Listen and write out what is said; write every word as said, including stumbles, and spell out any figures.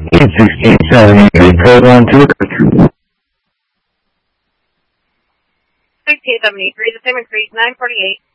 sixteen seventy-three, code one to the sixteen seventy-three, the same increase, nine forty-eight.